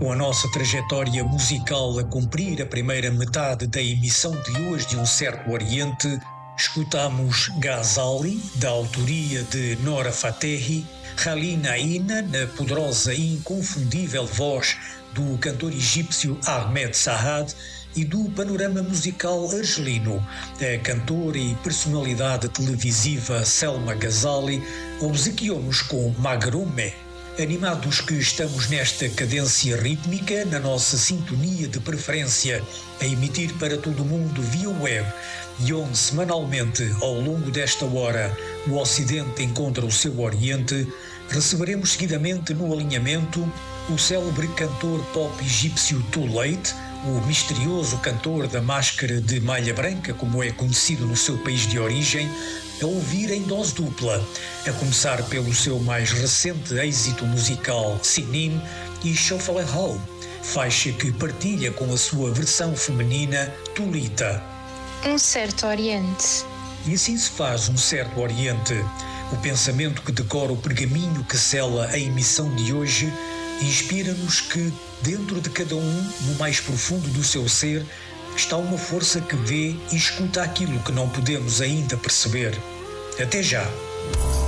Com a nossa trajetória musical a cumprir a primeira metade da emissão de hoje de Um Certo Oriente, escutamos Ghazali, da autoria de Nora Fatehi, Halina Aina, na poderosa e inconfundível voz do cantor egípcio Ahmed Saad, e do panorama musical argelino, a cantora e personalidade televisiva Selma Ghazali obsequiou-nos com Magrume. Animados que estamos nesta cadência rítmica, na nossa sintonia de preferência, a emitir para todo o mundo via web, e onde semanalmente, ao longo desta hora, o Ocidente encontra o seu Oriente, receberemos seguidamente no alinhamento o célebre cantor pop egípcio Too Late, o misterioso cantor da máscara de malha branca, como é conhecido no seu país de origem, a ouvir em dose dupla, a começar pelo seu mais recente êxito musical Sinim e Shuffle Home, faixa que partilha com a sua versão feminina Tulita. Um Certo Oriente. E assim se faz Um Certo Oriente. O pensamento que decora o pergaminho que sela a emissão de hoje inspira-nos que, dentro de cada um, no mais profundo do seu ser, está uma força que vê e escuta aquilo que não podemos ainda perceber. Até já!